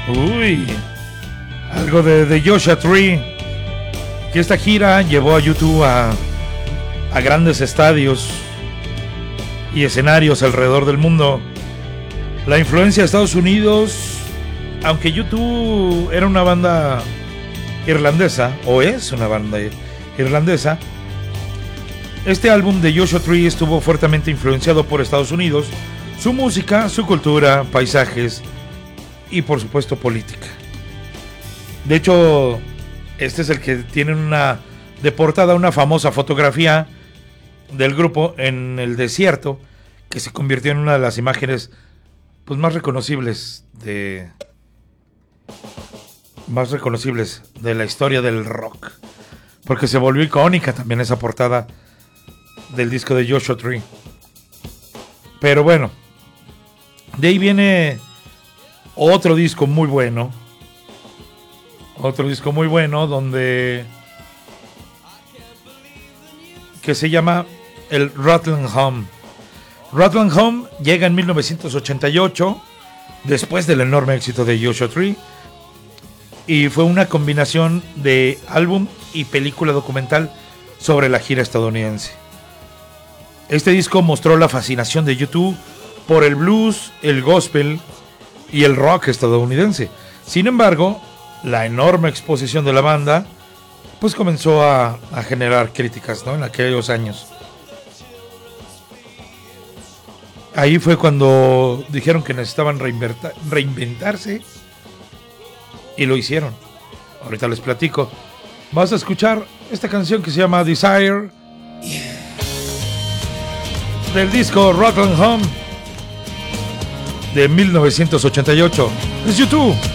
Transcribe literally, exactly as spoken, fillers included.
Uy, algo de, de Joshua Tree, que esta gira llevó a U dos a, a grandes estadios y escenarios alrededor del mundo. La influencia de Estados Unidos, aunque U dos era una banda irlandesa, o es una banda irlandesa, este álbum de Joshua Tree estuvo fuertemente influenciado por Estados Unidos, su música, su cultura, paisajes y por supuesto política. De hecho, este es el que tiene una de portada una famosa fotografía del grupo en el desierto, que se convirtió en una de las imágenes pues más reconocibles de más reconocibles de la historia del rock, porque se volvió icónica también esa portada del disco de Joshua Tree. Pero bueno, de ahí viene otro disco muy bueno, otro disco muy bueno donde que se llama el Rattle Home. Rattle Home llega en mil novecientos ochenta y ocho, después del enorme éxito de Joshua Tree, y fue una combinación de álbum y película documental sobre la gira estadounidense. Este disco mostró la fascinación de U dos por el blues, el gospel y el rock estadounidense. Sin embargo, la enorme exposición de la banda pues comenzó a, a generar críticas, ¿no?, en aquellos años. Ahí fue cuando dijeron que necesitaban reinventa- reinventarse y lo hicieron. Ahorita les platico. Vas a escuchar esta canción que se llama Desire, del disco Rotten Home de mil novecientos ochenta y ocho. Es U dos.